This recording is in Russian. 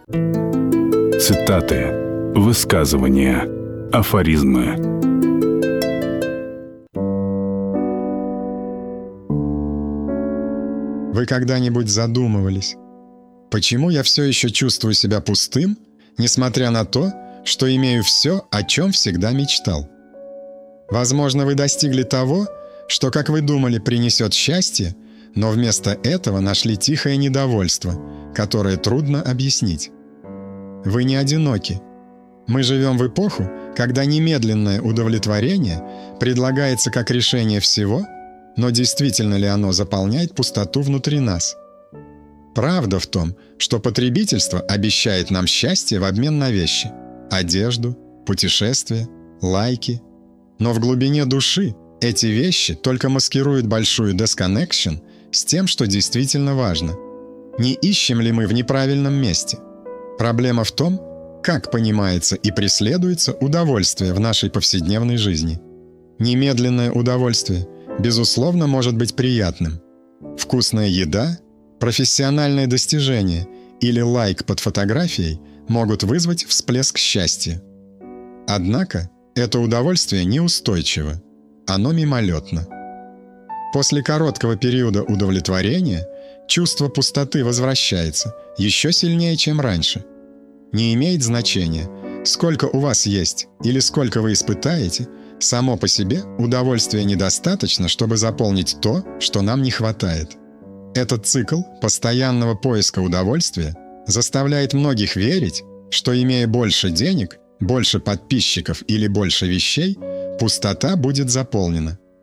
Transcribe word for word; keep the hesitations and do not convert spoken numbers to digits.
Цитаты, высказывания, афоризмы. Вы когда-нибудь задумывались, почему я все еще чувствую себя пустым, несмотря на то, что имею все, о чем всегда мечтал? Возможно, вы достигли того, что, как вы думали, принесет счастье, но вместо этого нашли тихое недовольство, которое трудно объяснить. Вы не одиноки. Мы живем в эпоху, когда немедленное удовлетворение предлагается как решение всего, но действительно ли оно заполняет пустоту внутри нас? Правда в том, что потребительство обещает нам счастье в обмен на вещи – одежду, путешествия, лайки. Но в глубине души эти вещи только маскируют большую disconnection с тем, что действительно важно. Не ищем ли мы в неправильном месте? Проблема в том, как понимается и преследуется удовольствие в нашей повседневной жизни. Немедленное удовольствие, безусловно, может быть приятным. Вкусная еда, профессиональное достижение или лайк под фотографией могут вызвать всплеск счастья. Однако это удовольствие неустойчиво, оно мимолетно. После короткого периода удовлетворения чувство пустоты возвращается еще сильнее, чем раньше. Не имеет значения, сколько у вас есть или сколько вы испытаете, само по себе удовольствия недостаточно, чтобы заполнить то, что нам не хватает. Этот цикл постоянного поиска удовольствия заставляет многих верить, что, имея больше денег, больше подписчиков или больше вещей, пустота будет заполнена.